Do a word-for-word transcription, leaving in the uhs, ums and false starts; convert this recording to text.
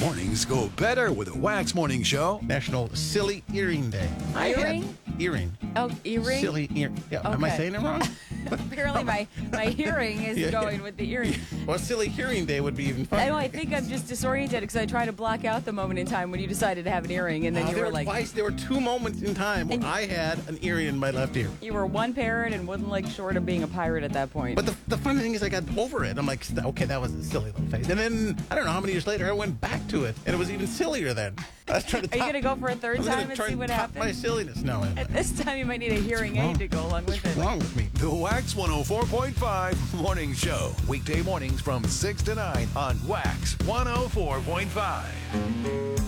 Mornings go better with a Wax Morning Show. National Silly Earring Day. I had- Earring? Earring. Oh, earring? Silly ear. Yeah, am I Okay. saying it wrong? Apparently my, my hearing is Yeah. going with the earring. Well, Silly Hearing Day would be even I funnier. know, I think I'm just disoriented because I try to block out the moment in time when you decided to have an earring, and then Uh, you there were were like, twice, there were two moments in time where And- I had an earring in my left ear. you were one parent and one leg short of being a pirate at that point. But the, the funny thing is, I got over it. I'm like, okay, that was a silly little face. And then, I don't know how many years later, I went back to it, and it was even sillier then. I was trying to Are you top- going to go for a I third was gonna time and try see what top happens? my silliness. No, At this time, you might need a hearing aid to go along with what's it. wrong with me? The Wax one oh four point five Morning Show. Weekday mornings from six to nine on Wax one oh four point five.